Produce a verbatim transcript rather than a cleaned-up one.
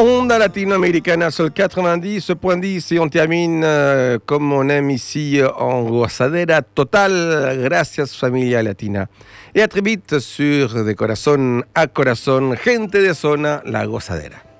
Onda latino-américaine sur le quatre-vingt-dix point dix et on termine euh, comme on aime ici en gozadera totale. Gracias familia latina. Et à très vite sur De Corazón a Corazón, gente de zona, la gozadera.